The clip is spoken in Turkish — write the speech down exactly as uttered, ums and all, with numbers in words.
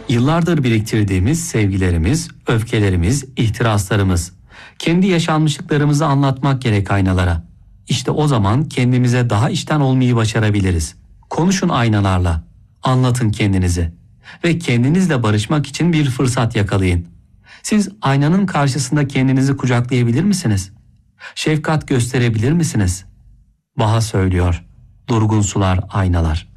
Yıllardır biriktirdiğimiz sevgilerimiz, öfkelerimiz, ihtiraslarımız, kendi yaşanmışlıklarımızı anlatmak gerek aynalara. İşte o zaman kendimize daha içten olmayı başarabiliriz. Konuşun aynalarla, anlatın kendinizi ve kendinizle barışmak için bir fırsat yakalayın. Siz aynanın karşısında kendinizi kucaklayabilir misiniz? Şefkat gösterebilir misiniz? Baha söylüyor, durgun sular aynalar.